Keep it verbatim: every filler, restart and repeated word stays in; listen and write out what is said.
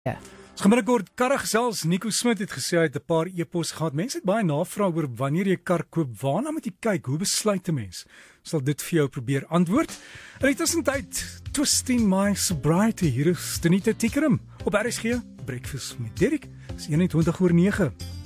Ja. Ons gaan binnekort karre gesels. Nico Smit het gesê hy het 'n paar e-pos gehad. Mense het baie navraag oor wanneer jy 'n kar koop. Waarna moet jy kyk? Hoe besluit 'n mens? Sal dit vir jou probeer antwoord. In die tussentyd, Twisting My Sobriety. Hier is Denita Tikkerum op R S G. Breakfast met Derek. Dis eenentwintig oor nege.